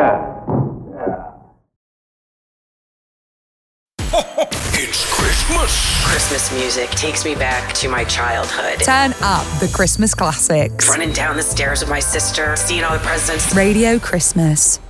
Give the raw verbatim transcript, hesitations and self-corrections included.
It's Christmas. Christmas music takes me back to my childhood. Turn up the Christmas classics. Running down the stairs with my sister, seeing all the presents. Radio Christmas.